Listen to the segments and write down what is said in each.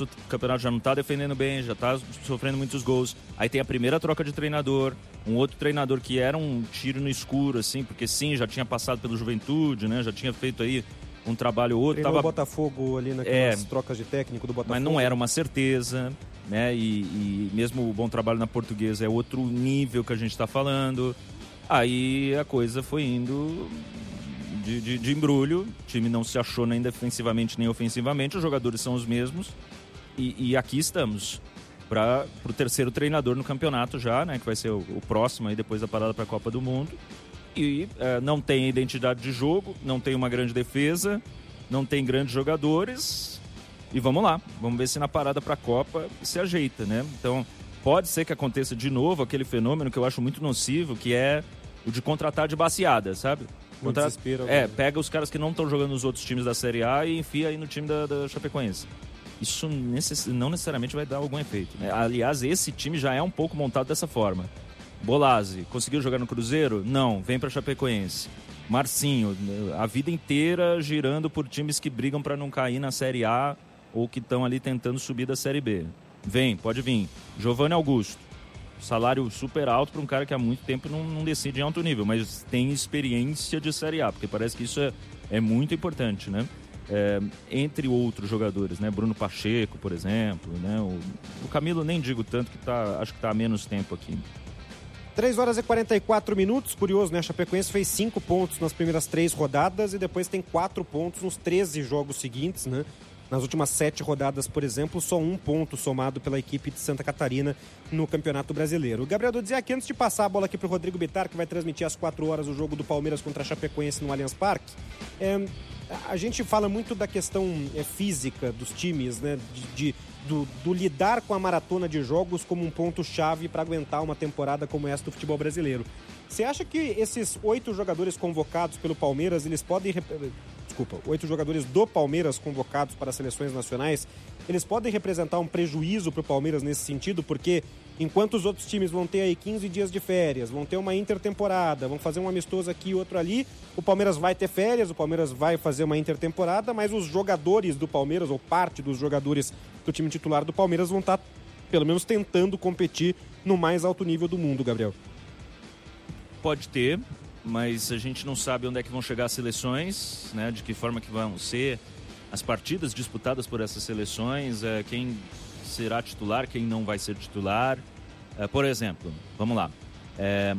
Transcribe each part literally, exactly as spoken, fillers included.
começo do campeonato já não tá defendendo bem, já tá sofrendo muitos gols. Aí tem a primeira troca de treinador, um outro treinador que era um tiro no escuro, assim, porque sim, já tinha passado pelo Juventude, né? Já tinha feito aí um trabalho ou outro. Treinou tava... o Botafogo ali naquelas é, trocas de técnico do Botafogo. Mas não era uma certeza, né? E, e mesmo o bom trabalho na Portuguesa é outro nível que a gente está falando. Aí a coisa foi indo de, de, de embrulho. O time não se achou nem defensivamente nem ofensivamente. Os jogadores são os mesmos. E, e aqui estamos para o terceiro treinador no campeonato já, né? Que vai ser o, o próximo aí depois da parada para a Copa do Mundo. E é, não tem identidade de jogo, não tem uma grande defesa, não tem grandes jogadores. E vamos lá, vamos ver se na parada para a Copa se ajeita, né? Então, pode ser que aconteça de novo aquele fenômeno que eu acho muito nocivo, que é o de contratar de baseada, sabe? Contra... É, pega os caras que não estão jogando nos outros times da Série A e enfia aí no time da, da Chapecoense. Isso necess... não necessariamente vai dar algum efeito, né? Aliás, esse time já é um pouco montado dessa forma. Bolazzi, conseguiu jogar no Cruzeiro? Não, vem para Chapecoense. Marcinho, a vida inteira girando por times que brigam para não cair na Série A ou que estão ali tentando subir da Série B. Vem, pode vir. Giovanni Augusto, salário super alto para um cara que há muito tempo não, não decide em alto nível, mas tem experiência de Série A, porque parece que isso é, é muito importante, né? É, entre outros jogadores, né? Bruno Pacheco, por exemplo, né? O, o Camilo nem digo tanto, que tá, acho que está há menos tempo aqui. três horas e quarenta e quatro minutos, curioso, né? A Chapecoense fez cinco pontos nas primeiras três rodadas e depois tem quatro pontos nos treze jogos seguintes, né? Nas últimas sete rodadas, por exemplo, só um ponto somado pela equipe de Santa Catarina no Campeonato Brasileiro. O Gabriel Dudziak, antes de passar a bola aqui para o Rodrigo Bittar, que vai transmitir às quatro horas o jogo do Palmeiras contra a Chapecoense no Allianz Parque, é, a gente fala muito da questão é, física dos times, né? De, de, do, do lidar com a maratona de jogos como um ponto-chave para aguentar uma temporada como essa do futebol brasileiro. Você acha que esses oito jogadores convocados pelo Palmeiras, eles podem... Desculpa, oito jogadores do Palmeiras convocados para as seleções nacionais, eles podem representar um prejuízo para o Palmeiras nesse sentido, porque enquanto os outros times vão ter aí quinze dias de férias, vão ter uma intertemporada, vão fazer um amistoso aqui e outro ali, o Palmeiras vai ter férias, o Palmeiras vai fazer uma intertemporada, mas os jogadores do Palmeiras, ou parte dos jogadores do time titular do Palmeiras, vão estar, pelo menos, tentando competir no mais alto nível do mundo, Gabriel. Pode ter, mas a gente não sabe onde é que vão chegar as seleções, né? De que forma que vão ser as partidas disputadas por essas seleções, é, quem será titular, quem não vai ser titular. É, por exemplo, vamos lá, é,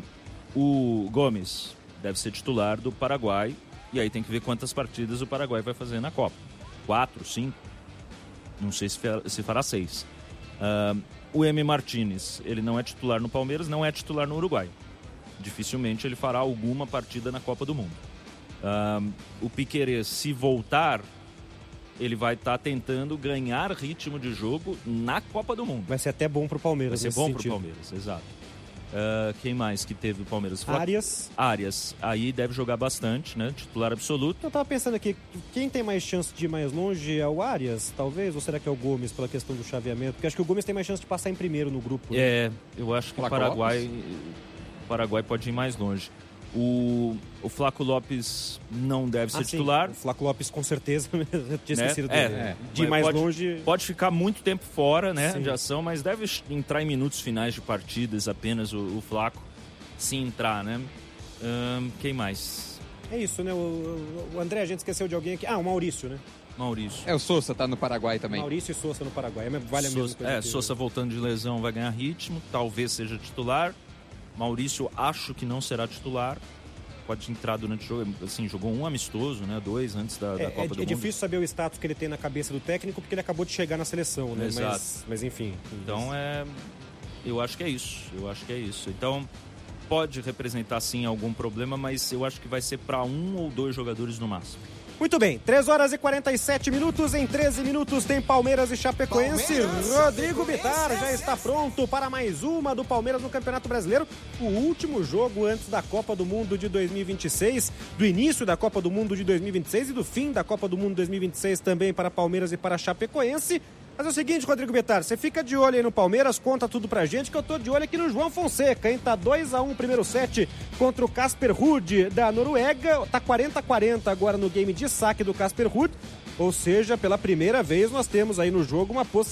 o Gomes deve ser titular do Paraguai, e aí tem que ver quantas partidas o Paraguai vai fazer na Copa. Quatro, cinco? Não sei se, se fará seis. Uh, o M. Martínez, ele não é titular no Palmeiras, não é titular no Uruguai. Dificilmente ele fará alguma partida na Copa do Mundo. Uh, o Piquerez, se voltar, ele vai estar tá tentando ganhar ritmo de jogo na Copa do Mundo. Vai ser até bom pro Palmeiras. Vai ser bom pro Palmeiras, exato. Uh, quem mais que teve o Palmeiras? Arias. Arias. Aí deve jogar bastante, né? Titular absoluto. Eu tava pensando aqui, quem tem mais chance de ir mais longe é o Arias, talvez? Ou será que é o Gomes, pela questão do chaveamento? Porque acho que o Gomes tem mais chance de passar em primeiro no grupo. Né? É, eu acho que o Paraguai... O Paraguai pode ir mais longe. O, o Flaco Lopes não deve ser ah, titular. Sim. O Flaco Lopes, com certeza, eu tinha né? esquecido é, dele. É. De ir mais pode, longe... Pode ficar muito tempo fora, né, de ação, mas deve entrar em minutos finais de partidas apenas o, o Flaco, se entrar, né? Hum, quem mais? É isso, né? O, o André, a gente esqueceu de alguém aqui. Ah, o Maurício, né? Maurício. É, o Sousa tá no Paraguai também. Maurício e Sousa no Paraguai. Vale a Sousa, mesma coisa. É, Sousa voltando de lesão vai ganhar ritmo, talvez seja titular. Maurício, acho que não será titular. Pode entrar durante o jogo. Assim, jogou um amistoso, né? Dois antes da, da é, Copa é, do é Mundo. É difícil saber o status que ele tem na cabeça do técnico, porque ele acabou de chegar na seleção, né? Exato. Mas, mas enfim. Então, é... eu acho que é isso. Eu acho que é isso. Então, pode representar, sim, algum problema, mas eu acho que vai ser para um ou dois jogadores no máximo. Muito bem, três horas e quarenta e sete minutos, em treze minutos tem Palmeiras e Chapecoense. Palmeiras, Rodrigo Bittar já está pronto para mais uma do Palmeiras no Campeonato Brasileiro. O último jogo antes da Copa do Mundo de dois mil e vinte e seis, do início da Copa do Mundo de dois mil e vinte e seis e do fim da Copa do Mundo dois mil e vinte e seis também para Palmeiras e para Chapecoense. Mas é o seguinte, Rodrigo Bittar, você fica de olho aí no Palmeiras, conta tudo pra gente, que eu tô de olho aqui no João Fonseca, hein? Tá dois a um o primeiro set contra o Casper Ruud da Noruega, tá quarenta a quarenta agora no game de saque do Casper Ruud, ou seja, pela primeira vez nós temos aí no jogo uma possibilidade